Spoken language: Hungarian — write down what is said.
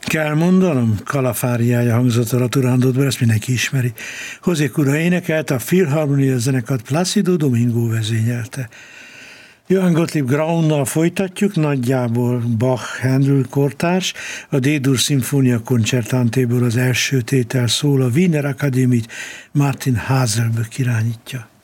Kell mondanom, kalafáriája hangzott a Turandotból, ezt mindenki ismeri. José Cura énekelt, a Philharmonia zenekart Plácido Domingo vezényelte. Johann Gottlieb Graunnal folytatjuk, nagyjából Bach-Händel kortárs, a D-dur szimfónia koncertantéből az első tétel szól, a Wiener Akadémit Martin Haselböck irányítja.